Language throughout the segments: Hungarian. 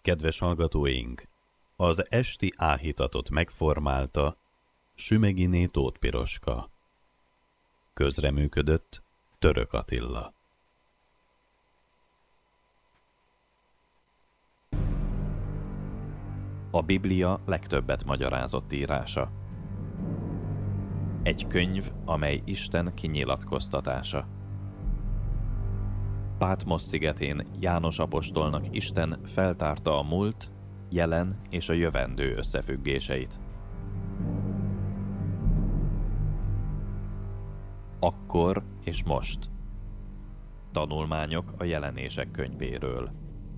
Kedves hallgatóink! Az esti áhítatot megformálta Sümeghiné Tóth Piroska. Közreműködött Török Attila. A Biblia legtöbbet magyarázott írása. Egy könyv, amely Isten kinyilatkoztatása. Pátmos szigetén János apostolnak Isten feltárta a múlt, jelen és a jövendő összefüggéseit. Akkor és most. Tanulmányok a Jelenések könyvéről.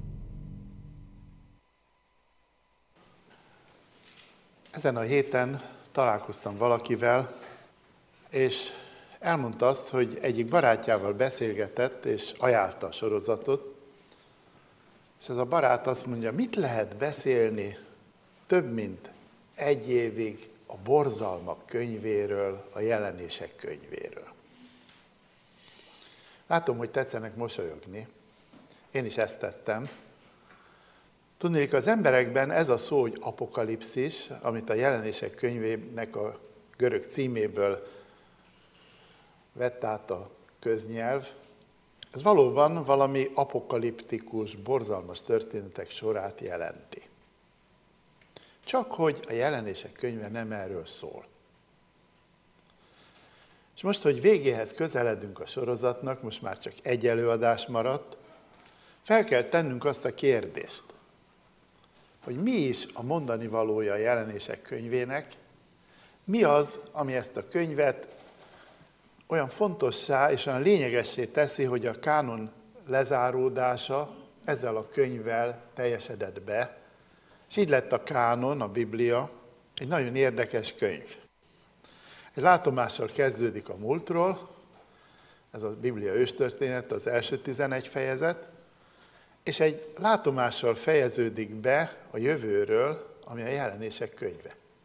Ezen a héten találkoztam valakivel, és elmondta azt, hogy egyik barátjával beszélgetett, és ajánlta a sorozatot, és ez a barát azt mondja, mit lehet beszélni több mint egy évig a borzalmak könyvéről, a Jelenések könyvéről. Látom, hogy tetszenek mosolyogni. Én is ezt tettem. Tudnék, az emberekben ez a szó, hogy apokalipszis, amit a Jelenések könyvének a görög címéből vett át a köznyelv, ez valóban valami apokaliptikus, borzalmas történetek sorát jelenti. Csak hogy a Jelenések könyve nem erről szól. És most, hogy végéhez közeledünk a sorozatnak, most már csak egy előadás maradt, fel kell tennünk azt a kérdést, hogy mi is a mondani valója a Jelenések könyvének, mi az, ami ezt a könyvet olyan fontossá és olyan lényegessé teszi, hogy a kánon lezáródása ezzel a könyvvel teljesedett be, és így lett a kánon, a Biblia, egy nagyon érdekes könyv. Egy látomással kezdődik a múltról, ez a Biblia őstörténet, az első 11 fejezet, és egy látomással fejeződik be a jövőről, ami a Jelenések könyve.